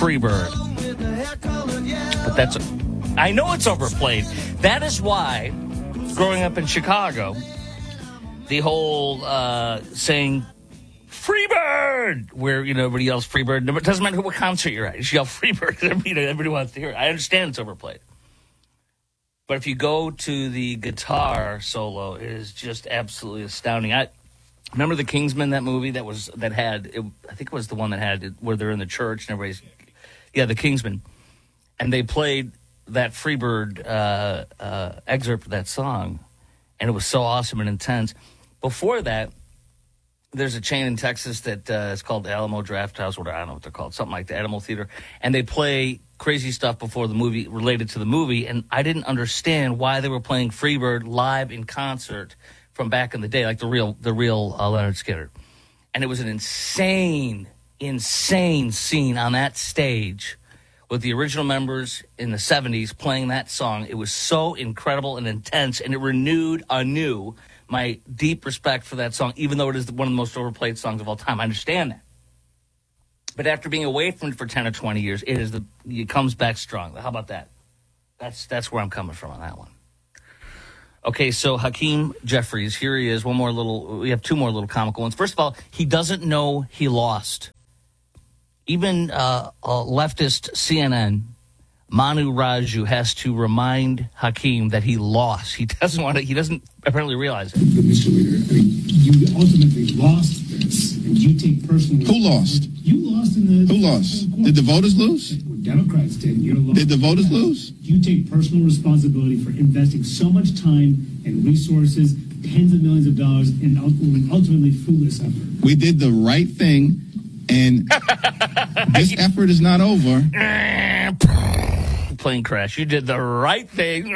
Freebird. But I know it's overplayed. That is why, growing up in Chicago, the whole saying Freebird, where everybody yells Freebird. It doesn't matter what concert you're at, you just yell Freebird. Everybody wants to hear it. I understand it's overplayed, but if you go to the guitar solo, it is just absolutely astounding. I remember the Kingsmen, that movie that had it, I think it was the one that had it, where they're in the church and everybody's the Kingsmen, and they played that Freebird excerpt of that song, and it was so awesome and intense. Before that, there's a chain in Texas that is called Alamo Draft House, or I don't know what they're called, something like the Animal Theater, and they play crazy stuff before the movie related to the movie, and I didn't understand why they were playing Freebird live in concert from back in the day, like the real Lynyrd Skynyrd. And it was an insane scene on that stage with the original members in the 70s playing that song. It was so incredible and intense, and it renewed anew my deep respect for that song, even though it is one of the most overplayed songs of all time. I understand that. But after being away from it for 10 or 20 years, it comes back strong. How about that? That's where I'm coming from on that one. Okay, so Hakeem Jeffries, here he is. We have two more little comical ones. First of all, he doesn't know he lost. Even leftist CNN, Manu Raju, has to remind Hakeem that he lost. He doesn't apparently realize it. But Mr. Leader, you ultimately lost this, and you take personal... Who lost? You lost in the... Who lost? Did the voters lose? Democrats did. You're lost. Did the voters lose? You take personal responsibility for investing so much time and resources, tens of millions of dollars, in ultimately fruitless effort. We did the right thing, and this effort is not over. Plane crash. You did the right thing.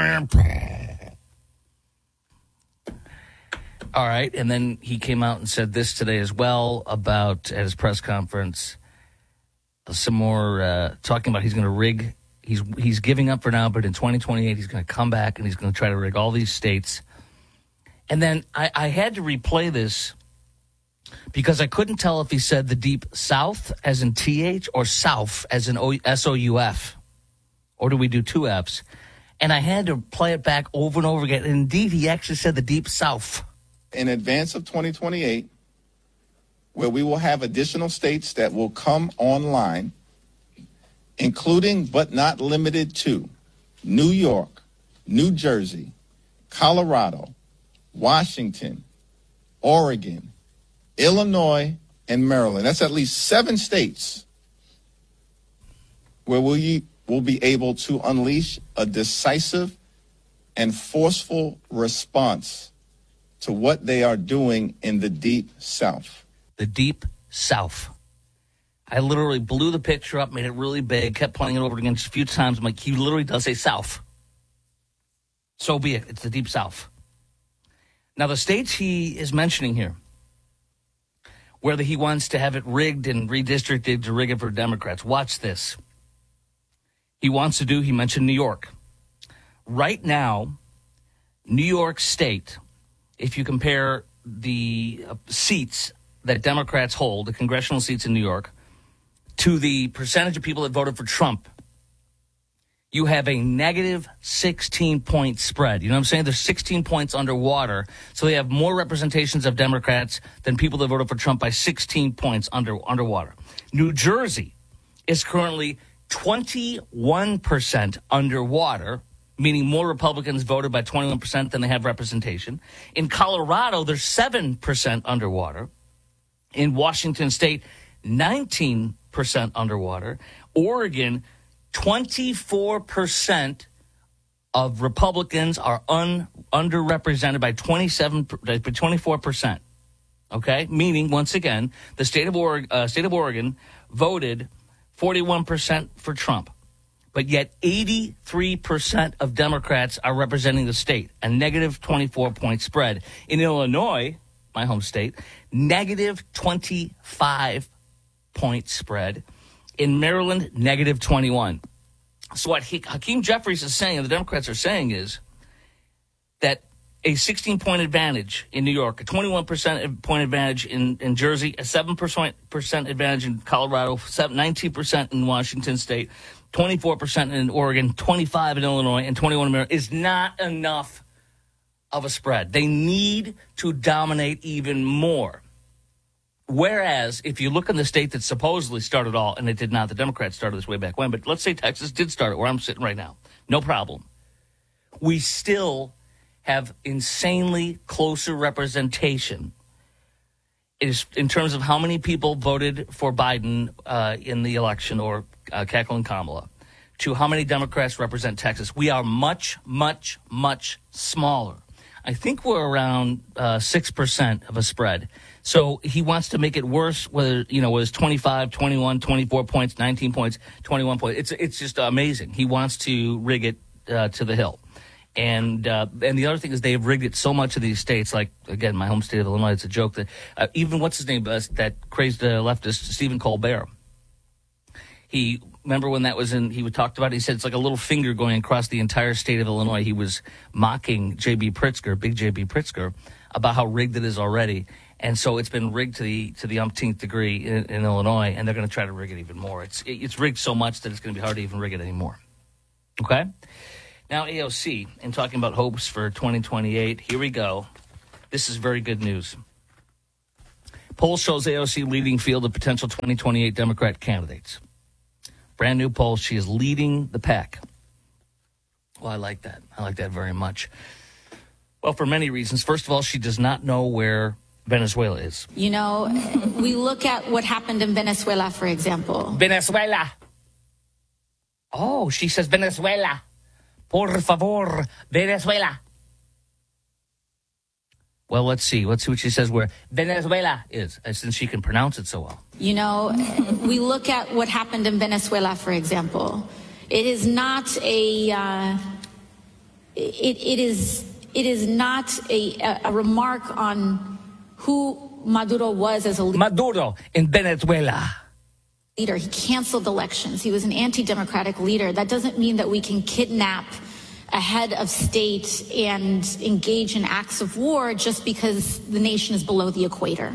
All right, and then he came out and said this today as well at his press conference. Some more talking about he's going to rig. He's giving up for now, but in 2028 he's going to come back and he's going to try to rig all these states. And then I had to replay this because I couldn't tell if he said the Deep South as in TH or South as in SOUF. Or do we do two Fs? And I had to play it back over and over again. And indeed, he actually said the Deep South. In advance of 2028, where we will have additional states that will come online, including but not limited to New York, New Jersey, Colorado, Washington, Oregon, Illinois, and Maryland. That's at least 7 states where we will be able to unleash a decisive and forceful response to what they are doing in the Deep South. The Deep South. I literally blew the picture up, made it really big, kept playing it over again just a few times. I'm like, he literally does say South. So be it. It's the Deep South. Now, the states he is mentioning here, whether he wants to have it rigged and redistricted to rig it for Democrats, watch this. He mentioned New York. Right now, New York State, if you compare the seats that Democrats hold, the congressional seats in New York, to the percentage of people that voted for Trump, you have a negative 16-point spread. You know what I'm saying? There's 16 points underwater, so they have more representations of Democrats than people that voted for Trump by 16 points underwater. New Jersey is currently 21% underwater, meaning more Republicans voted by 21% than they have representation. In Colorado, they're 7% underwater. In Washington State, 19% underwater. Oregon, 24% of Republicans are underrepresented by 24%. Okay? Meaning, once again, the state of Oregon voted 41% for Trump. But yet 83% of Democrats are representing the state, a negative 24-point spread. In Illinois, my home state, negative 25-point spread. In Maryland, negative 21. So what Hakeem Jeffries is saying, and the Democrats are saying, is that a 16-point advantage in New York, a 21% point advantage in Jersey, a 7% advantage in Colorado, 19% in Washington State, 24% in Oregon, 25% in Illinois, and 21% in Maryland is not enough of a spread. They need to dominate even more. Whereas, if you look in the state that supposedly started all, and it did not, the Democrats started this way back when, but let's say Texas did start it where I'm sitting right now. No problem. We still have insanely closer representation in terms of how many people voted for Biden in the election or Kakel and Kamala to how many Democrats represent Texas. We are much, much, much smaller. I think we're around 6% of a spread. So he wants to make it worse, whether, whether it's 25, 21, 24 points, 19 points, 21 points. It's just amazing. He wants to rig it to the hill. And the other thing is they've rigged it so much of these states, like, again, my home state of Illinois, it's a joke that even, what's his name, that crazed leftist, Stephen Colbert. Remember when that was he talked about it, he said it's like a little finger going across the entire state of Illinois. He was mocking J.B. Pritzker, big J.B. Pritzker, about how rigged it is already. And so it's been rigged to the umpteenth degree in Illinois, and they're going to try to rig it even more. It's rigged so much that it's going to be hard to even rig it anymore. Okay? Now, AOC, in talking about hopes for 2028, here we go. This is very good news. Poll shows AOC leading field of potential 2028 Democrat candidates. Brand new poll. She is leading the pack. Well, I like that. I like that very much. Well, for many reasons. First of all, she does not know where Venezuela is. We look at what happened in Venezuela, for example. Venezuela. Oh, she says Venezuela. Por favor, Venezuela. Well, let's see. Let's see what she says where Venezuela is, since she can pronounce it so well. We look at what happened in Venezuela, for example. It is not a remark on who Maduro was as a leader. Maduro in Venezuela. He canceled elections. He was an anti-democratic leader. That doesn't mean that we can kidnap a head of state and engage in acts of war just because the nation is below the equator.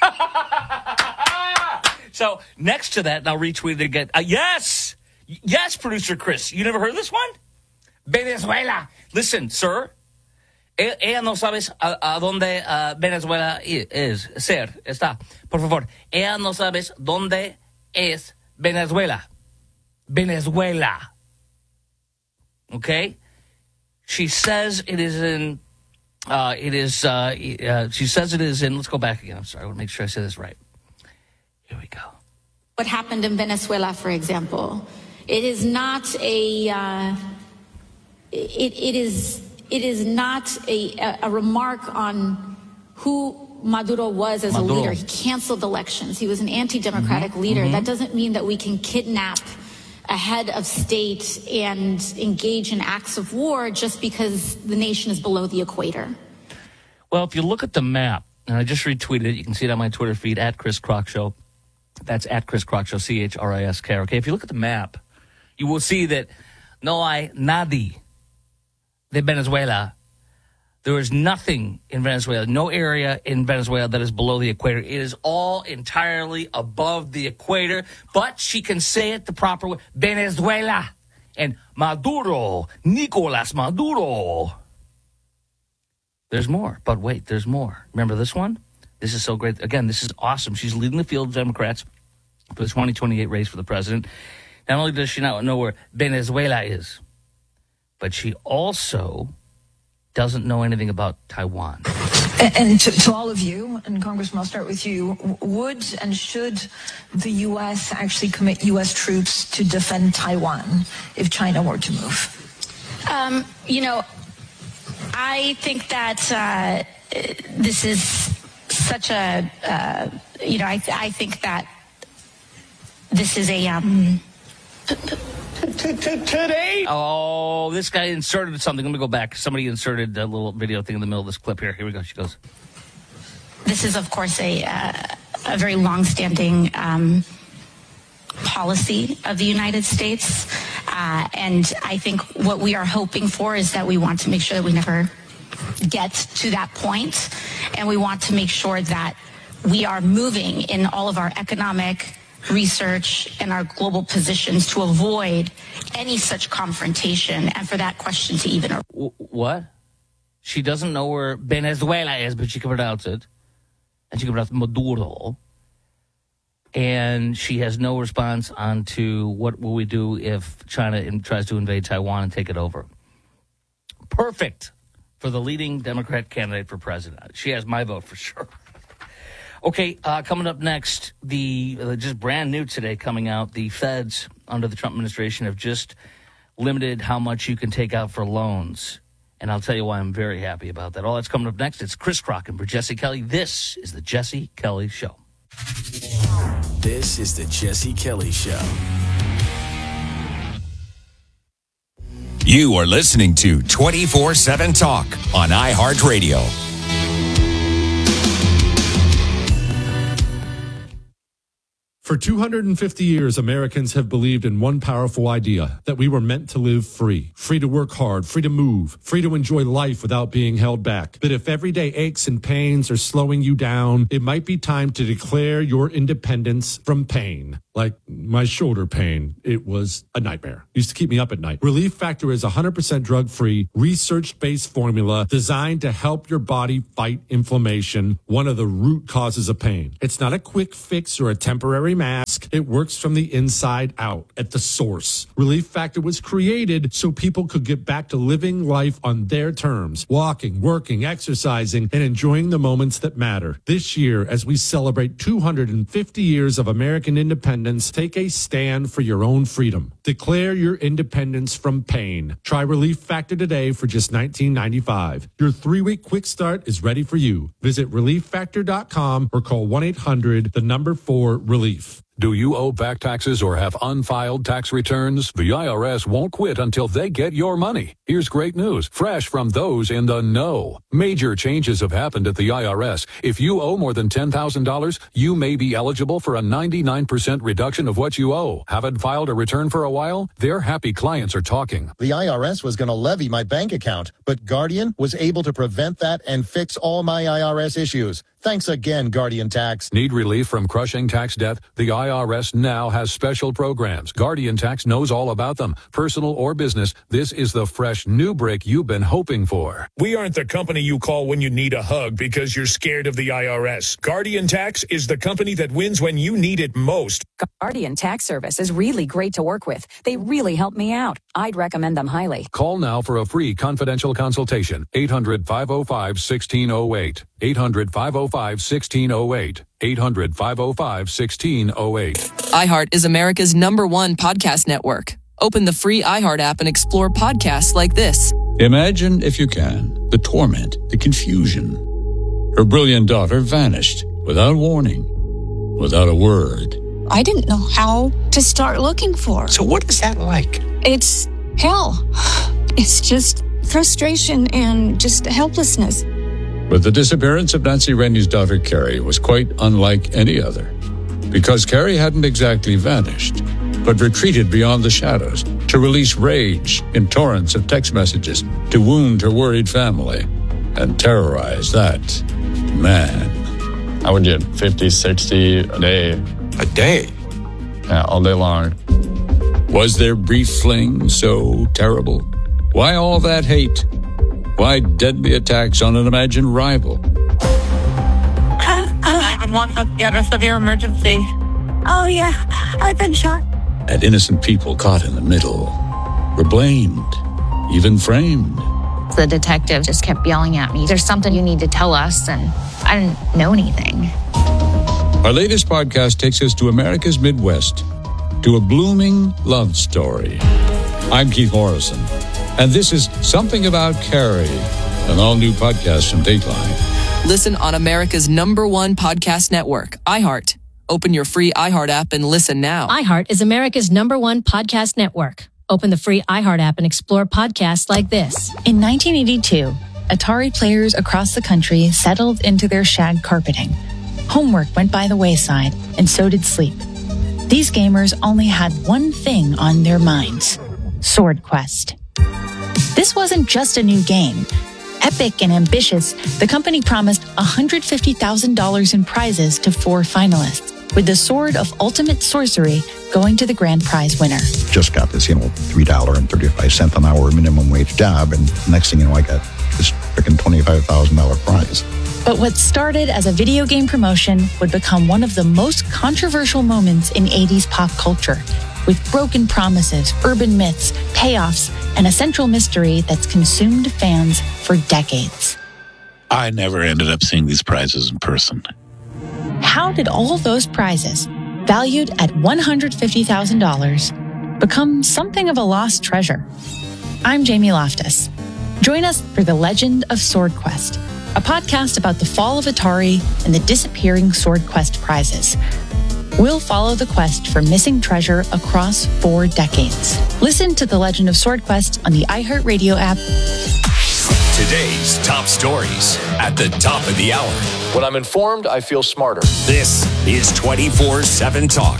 So next to that, and I'll retweet it again. Yes, producer Chris. You never heard this one? Venezuela. Listen, sir. Ella no sabes a dónde Venezuela está. Por favor. Ella no sabes dónde es Venezuela. Venezuela. Okay? She says it is in, she says it is in, let's go back again. I'm sorry. I want to make sure I say this right. Here we go. What happened in Venezuela, for example. It is not a remark on who Maduro was as a leader. He canceled elections. He was an anti-democratic leader. That doesn't mean that we can kidnap a head of state and engage in acts of war just because the nation is below the equator. Well, if you look at the map, and I just retweeted it, you can see it on my Twitter feed, at Chris Kroc Show. That's at Chris Kroc Show, CHRISK. Okay, if you look at the map, you will see that no hay nadie de Venezuela. There is nothing in Venezuela, no area in Venezuela that is below the equator. It is all entirely above the equator, but she can say it the proper way. Venezuela and Maduro, Nicolas Maduro. There's more, but wait, there's more. Remember this one? This is so great. Again, this is awesome. She's leading the field of Democrats for the 2028 race for the president. Not only does she not know where Venezuela is, but she also doesn't know anything about Taiwan. And to all of you, and Congressman, I'll start with you, would and should the U.S. actually commit U.S. troops to defend Taiwan if China were to move? I think that this is such a, I think that this is a... Today? Oh, this guy inserted something. Let me go back. Somebody inserted a little video thing in the middle of this clip here. Here we go. She goes. This is, of course, a very long-standing policy of the United States. And I think what we are hoping for is that we want to make sure that we never get to that point, and we want to make sure that we are moving in all of our economic research and our global positions to avoid any such confrontation and for that question to even arise. What? She doesn't know where Venezuela is, but she can pronounce it. And she can pronounce Maduro. And she has no response on to what will we do if China tries to invade Taiwan and take it over. Perfect for the leading Democrat candidate for president. She has my vote for sure. Okay, coming up next, just brand new today coming out, the feds under the Trump administration have just limited how much you can take out for loans. And I'll tell you why I'm very happy about that. All that's coming up next. It's Chris Crocker for Jesse Kelly. This is the Jesse Kelly Show. This is the Jesse Kelly Show. You are listening to 24/7 Talk on iHeartRadio. For 250 years, Americans have believed in one powerful idea, that we were meant to live free. Free to work hard, free to move, free to enjoy life without being held back. But if everyday aches and pains are slowing you down, it might be time to declare your independence from pain. Like my shoulder pain, it was a nightmare. It used to keep me up at night. Relief Factor is 100% drug-free, research-based formula designed to help your body fight inflammation, one of the root causes of pain. It's not a quick fix or a temporary mask. It works from the inside out at the source. Relief Factor was created so people could get back to living life on their terms, walking, working, exercising, and enjoying the moments that matter. This year, as we celebrate 250 years of American independence, take a stand for your own freedom. Declare your independence from pain. Try Relief Factor today for just $19.95. Your 3-week quick start is ready for you. Visit ReliefFactor.com or call 1-800-4-RELIEF. Do you owe back taxes or have unfiled tax returns? The IRS won't quit until they get your money. Here's great news, fresh from those in the know. Major changes have happened at the IRS. If you owe more than $10,000, you may be eligible for a 99% reduction of what you owe. Haven't filed a return for a while? Their happy clients are talking. The IRS was going to levy my bank account, but Guardian was able to prevent that and fix all my IRS issues. Thanks again, Guardian Tax. Need relief from crushing tax debt? The IRS now has special programs. Guardian Tax knows all about them. Personal or business, this is the fresh new break you've been hoping for. We aren't the company you call when you need a hug because you're scared of the IRS. Guardian Tax is the company that wins when you need it most. Guardian Tax Service is really great to work with. They really help me out. I'd recommend them highly. Call now for a free confidential consultation. 800-505-1608. 800-505-1608. 800-505-1608. iHeart is America's #1 podcast network. Open the free iHeart app and explore podcasts like this. Imagine, if you can, the torment, the confusion. Her brilliant daughter vanished without warning, without a word. I didn't know how to start looking for her. So what is that like? It's hell. It's just frustration and just helplessness. But the disappearance of Nancy Rennie's daughter, Carrie, was quite unlike any other. Because Carrie hadn't exactly vanished, but retreated beyond the shadows to release rage in torrents of text messages, to wound her worried family, and terrorize that man. I would get 50, 60 a day. A day? Yeah, all day long. Was their brief fling so terrible? Why all that hate? Why deadly attacks on an imagined rival? 911, you have a severe emergency. Oh, yeah, I've been shot. And innocent people caught in the middle were blamed, even framed. The detective just kept yelling at me, "There's something you need to tell us," and I didn't know anything. Our latest podcast takes us to America's Midwest, to a blooming love story. I'm Keith Morrison, and this is Something About Carrie, an all-new podcast from Dateline. Listen on America's #1 podcast network, iHeart. Open your free iHeart app and listen now. iHeart is America's #1 podcast network. Open the free iHeart app and explore podcasts like this. In 1982, Atari players across the country settled into their shag carpeting. Homework went by the wayside, and so did sleep. These gamers only had one thing on their minds: Sword Quest. This wasn't just a new game. Epic and ambitious, the company promised $150,000 in prizes to 4 finalists, with the Sword of Ultimate Sorcery going to the grand prize winner. Just got this, $3.35 an hour minimum wage job, and next thing you know, I got this freaking $25,000 prize. But what started as a video game promotion would become one of the most controversial moments in 80s pop culture, with broken promises, urban myths, payoffs, and a central mystery that's consumed fans for decades. I never ended up seeing these prizes in person. How did all those prizes, valued at $150,000, become something of a lost treasure? I'm Jamie Loftus. Join us for The Legend of Sword Quest, a podcast about the fall of Atari and the disappearing Sword Quest prizes. We'll follow the quest for missing treasure across 4 decades. Listen to The Legend of Sword Quest on the iHeartRadio app. Today's top stories at the top of the hour. When I'm informed, I feel smarter. This is 24/7 Talk.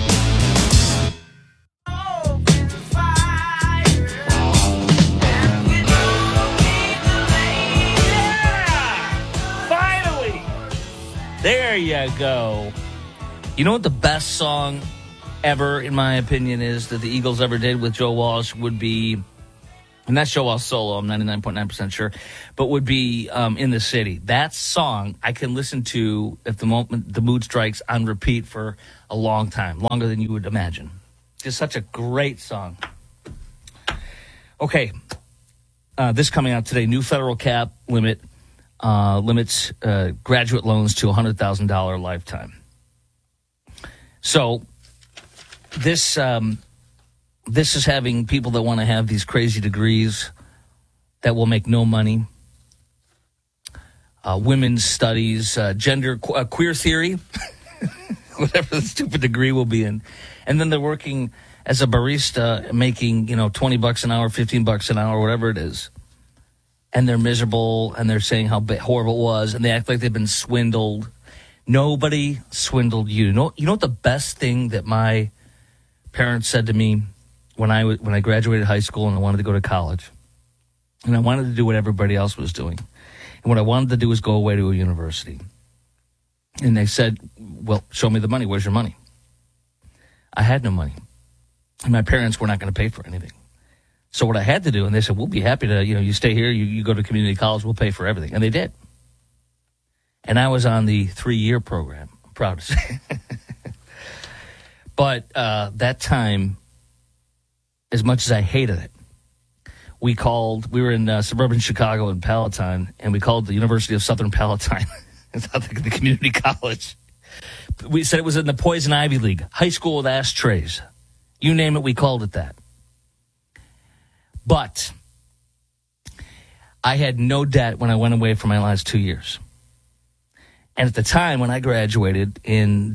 Finally! There you go. You know what the best song ever, in my opinion, is that the Eagles ever did with Joe Walsh would be, and that's Joe Walsh solo, I'm 99.9% sure, but would be In the City. That song I can listen to if the mood strikes on repeat for a long time, longer than you would imagine. Just such a great song. Okay, this coming out today, new federal cap limits graduate loans to $100,000 lifetime. So this is having people that want to have these crazy degrees that will make no money. Women's studies, gender, queer theory, whatever the stupid degree will be in. And then they're working as a barista making, $20 an hour, $15 an hour, whatever it is. And they're miserable and they're saying how horrible it was and they act like they've been swindled. Nobody swindled you. You know what the best thing that my parents said to me when I graduated high school and I wanted to go to college, and I wanted to do what everybody else was doing, and what I wanted to do was go away to a university. And they said, "Well, show me the money. Where's your money?" I had no money, and my parents were not going to pay for anything. So what I had to do, and they said, "We'll be happy to, you stay here. You go to community college. We'll pay for everything," and they did. And I was on the 3-year program, I'm proud to say. But that time, as much as I hated it, we were in suburban Chicago in Palatine, and we called the University of Southern Palatine. It's not the community college. We said it was in the Poison Ivy League, high school with ashtrays. You name it, we called it that. But I had no debt when I went away for my last 2 years. And at the time when I graduated in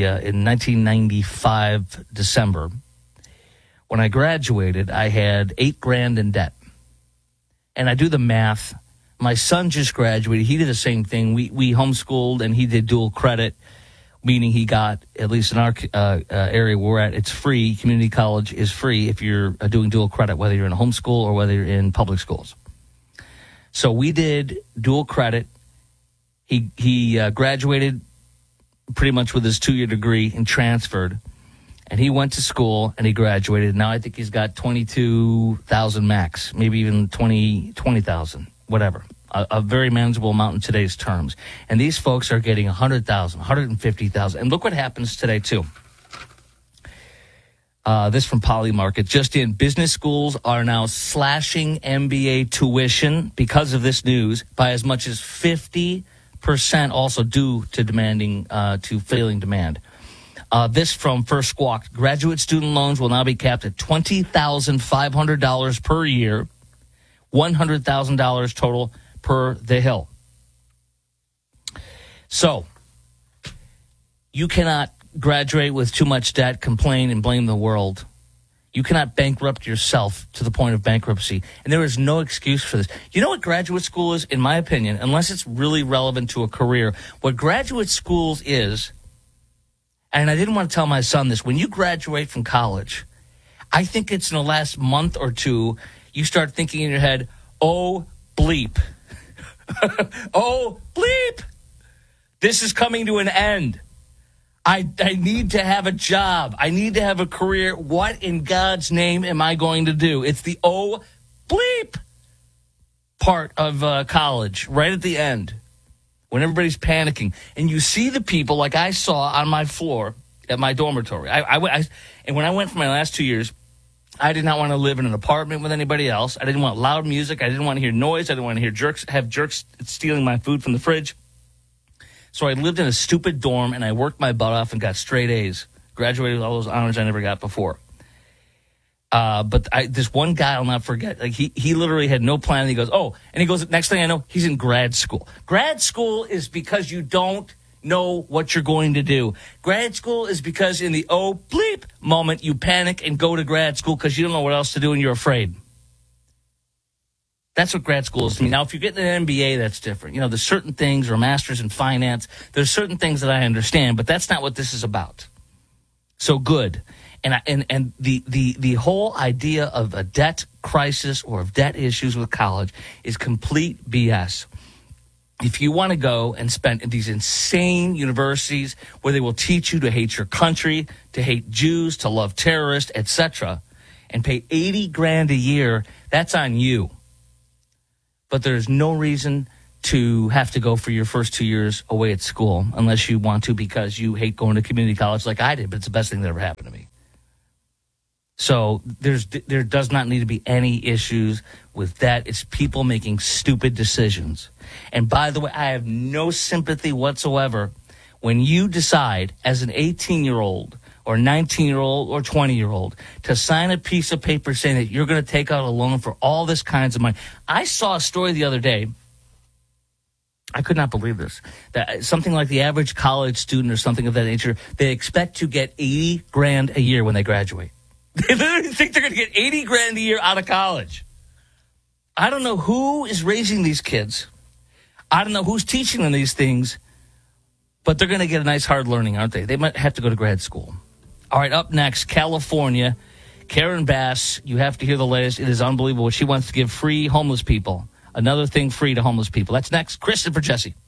1995 December, when I graduated, I had $8,000 in debt. And I do the math. My son just graduated. He did the same thing. We homeschooled, and he did dual credit, meaning he got, at least in our area where we're at, it's free. Community college is free if you're doing dual credit, whether you're in a homeschool or whether you're in public schools. So we did dual credit. He graduated pretty much with his 2-year degree and transferred. And he went to school and he graduated. Now I think he's got 22,000 max, maybe even 20,000, whatever. A very manageable amount in today's terms. And these folks are getting 100,000, 150,000. And look what happens today, too. This from Polymarket. Just in, business schools are now slashing MBA tuition because of this news by as much as 50%, also due to failing demand. This from First Squawk. Graduate student loans will now be capped at $20,500 per year, $100,000 total per the Hill. So, you cannot graduate with too much debt, complain, and blame the world. You cannot bankrupt yourself to the point of bankruptcy. And there is no excuse for this. You know what graduate school is, in my opinion, unless it's really relevant to a career? What graduate schools is, and I didn't want to tell my son this, when you graduate from college, I think it's in the last month or two, you start thinking in your head, oh, bleep, Oh, bleep. This is coming to an end. I need to have a job. I need to have a career. What in God's name am I going to do? It's the oh, bleep part of college, right at the end, when everybody's panicking. And you see the people like I saw on my floor at my dormitory. And when I went for my last 2 years, I did not want to live in an apartment with anybody else. I didn't want loud music. I didn't want to hear noise. I didn't want to hear jerks stealing my food from the fridge. So I lived in a stupid dorm, and I worked my butt off and got straight A's. Graduated with all those honors I never got before. But this one guy I'll not forget. Like he literally had no plan. He goes, oh, and he goes, next thing I know, he's in grad school. Grad school is because you don't know what you're going to do. Grad school is because in the oh, bleep moment, you panic and go to grad school because you don't know what else to do and you're afraid. That's what grad school is to me. Now, if you're getting an MBA, that's different. You know, there's certain things, or a master's in finance, there's certain things that I understand, but that's not what this is about. So good. And the whole idea of a debt crisis or of debt issues with college is complete BS. If you want to go and spend in these insane universities where they will teach you to hate your country, to hate Jews, to love terrorists, etc., and pay $80,000 a year, that's on you. But there's no reason to have to go for your first 2 years away at school unless you want to because you hate going to community college like I did, but it's the best thing that ever happened to me. So there does not need to be any issues with that. It's people making stupid decisions. And by the way, I have no sympathy whatsoever when you decide as an 18-year-old or 19-year-old or 20-year-old to sign a piece of paper saying that you're going to take out a loan for all this kinds of money. I saw a story the other day. I could not believe this. That something like the average college student or something of that nature, they expect to get $80,000 a year when they graduate. They literally think they're going to get $80,000 a year out of college. I don't know who is raising these kids. I don't know who's teaching them these things, but they're going to get a nice hard learning, aren't they? They might have to go to grad school. All right, up next, California. Karen Bass, you have to hear the latest. It is unbelievable. She wants to give free homeless people. Another thing free to homeless people. That's next. Kristen for Jesse.